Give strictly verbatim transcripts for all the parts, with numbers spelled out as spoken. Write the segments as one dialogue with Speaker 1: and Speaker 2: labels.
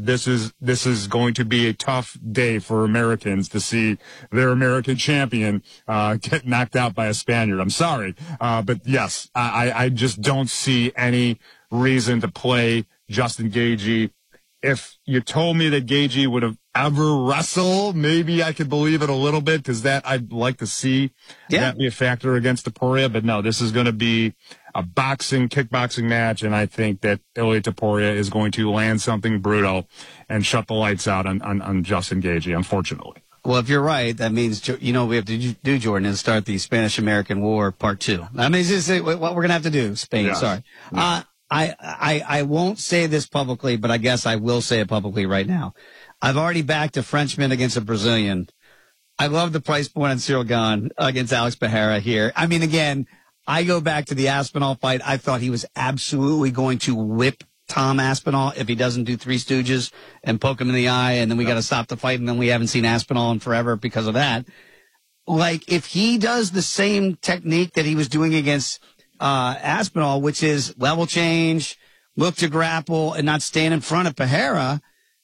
Speaker 1: this is this is going to be a tough day for Americans to see their American champion uh, get knocked out by a Spaniard. I'm sorry, uh, but yes, I, I just don't see any reason to play Justin Gaethje. If you told me that Gaethje would have ever wrestled, maybe I could believe it a little bit, because that I'd like to see yeah. that be a factor against Topuria. But no, this is going to be a boxing, kickboxing match, and I think that Ilia Topuria is going to land something brutal and shut the lights out on, on, on Justin Gaethje, unfortunately.
Speaker 2: Well, if you're right, that means, you know, what we have to do, Jordan, is start the Spanish-American War Part Two. I mean, it's just what we're going to have to do, Spain, yes. sorry. Yeah. Uh, I, I, I won't say this publicly, but I guess I will say it publicly right now. I've already backed a Frenchman against a Brazilian. I love the price point on Cyril Gane against Alex Pereira here. I mean, again, I go back to the Aspinall fight. I thought he was absolutely going to whip Tom Aspinall if he doesn't do Three Stooges and poke him in the eye, and then we got to stop the fight, and then we haven't seen Aspinall in forever because of that. Like, if he does the same technique that he was doing against uh Aspinall, which is level change, look to grapple, and not stand in front of Pereira,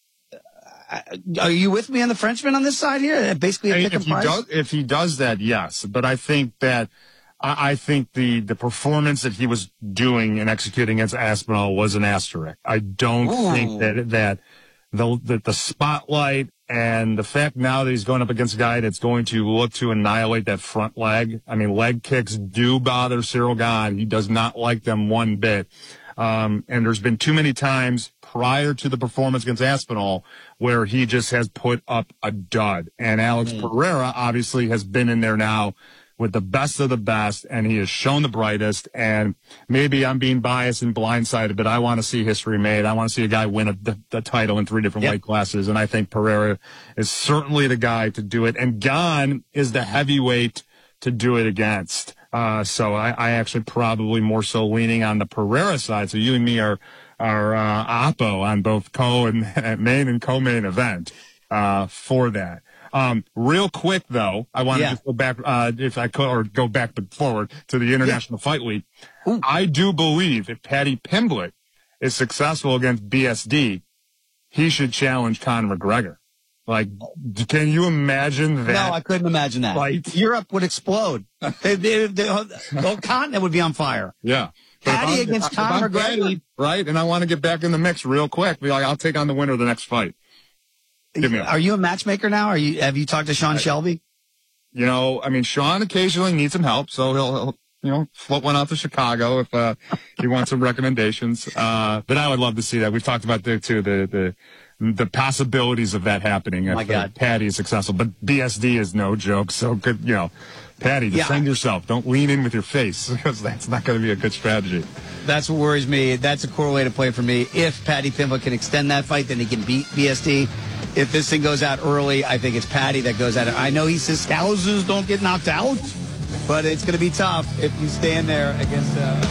Speaker 2: are you with me on the Frenchman on this side here? Basically, a pick
Speaker 1: if, he does, if he does that, yes. But I think that I, I think the the performance that he was doing and executing against Aspinall was an asterisk. I don't Ooh. think that that the, the the spotlight and the fact now that he's going up against a guy that's going to look to annihilate that front leg. I mean, leg kicks do bother Cyril Gane. He does not like them one bit. Um, and there's been too many times prior to the performance against Aspinall where he just has put up a dud. And Alex mm. Pereira obviously has been in there now with the best of the best, and he has shown the brightest. And maybe I'm being biased and blindsided, but I want to see history made. I want to see a guy win a, the, the title in three different yep. weight classes, and I think Pereira is certainly the guy to do it. And Gane is the heavyweight to do it against. Uh, so I, I actually probably more so leaning on the Pereira side. So you and me are are uh, oppo on both co and main and co-main event uh, for that. Um, real quick though, I want to yeah. just go back, uh, if I could, or go back but forward to the International yeah. Fight Week. Ooh. I do believe if Paddy Pimblett is successful against B S D, he should challenge Conor McGregor. Like, can you imagine that?
Speaker 2: No, I couldn't imagine that. Like, Europe would explode. they, they, they, the whole continent would be on fire.
Speaker 1: Yeah.
Speaker 2: Paddy against Conor McGregor. Paddy,
Speaker 1: right? And I want to get back in the mix real quick. Be like, I'll take on the winner of the next fight. Give me
Speaker 2: Are you a matchmaker now? Are you? Have you talked to Sean I, Shelby?
Speaker 1: You know, I mean, Sean occasionally needs some help, so he'll, he'll you know, float one out to Chicago if uh, he wants some recommendations. Uh, but I would love to see that. We've talked about there too the the the possibilities of that happening.
Speaker 2: Oh my
Speaker 1: if
Speaker 2: God.
Speaker 1: Uh, Paddy is successful, but B S D is no joke. So good, you know, Paddy, defend yeah. yourself. Don't lean in with your face, because that's not going to be a good strategy.
Speaker 2: That's what worries me. That's a correlated play for me. If Paddy Pimblett can extend that fight, then he can beat B S D. If this thing goes out early, I think it's Paddy that goes out. I know he says Scousers don't get knocked out, but it's going to be tough if you stand there against uh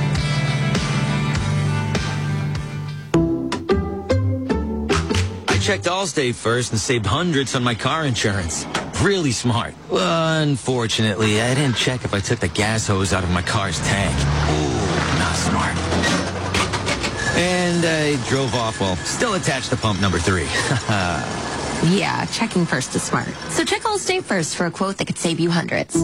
Speaker 3: I checked Allstate first and saved hundreds on my car insurance. Really smart. Well, unfortunately, I didn't check if I took the gas hose out of my car's tank. Ooh, not smart. And I drove off while still attached to pump number three.
Speaker 4: Yeah, checking first is smart. So check Allstate first for a quote that could save you hundreds.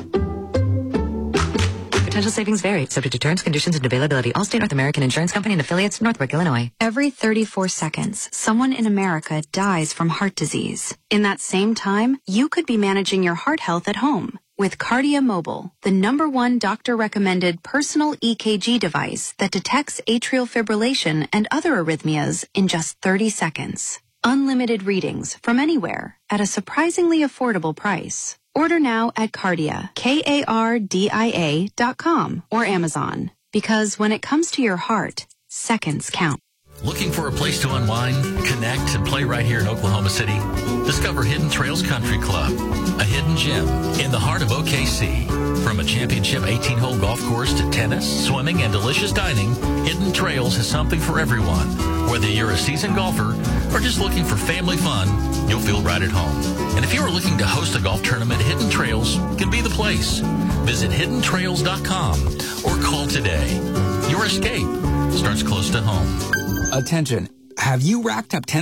Speaker 5: Potential savings vary, subject to terms, conditions, and availability. Allstate North American Insurance Company and affiliates, Northbrook, Illinois.
Speaker 6: Every thirty-four seconds, someone in America dies from heart disease. In that same time, you could be managing your heart health at home with Kardia Mobile, the number one doctor-recommended personal E K G device that detects atrial fibrillation and other arrhythmias in just thirty seconds. Unlimited readings from anywhere at a surprisingly affordable price. Order now at Kardia, K A R D I A dot com or Amazon. Because when it comes to your heart, seconds count.
Speaker 7: Looking for a place to unwind, connect, and play right here in Oklahoma City? Discover Hidden Trails Country Club, a hidden gem in the heart of O K C. From a championship eighteen-hole golf course to tennis, swimming, and delicious dining, Hidden Trails has something for everyone. Whether you're a seasoned golfer or just looking for family fun, you'll feel right at home. And if you are looking to host a golf tournament, Hidden Trails can be the place. Visit hidden trails dot com or call today. Your escape starts close to home.
Speaker 8: Attention. Have you racked up ten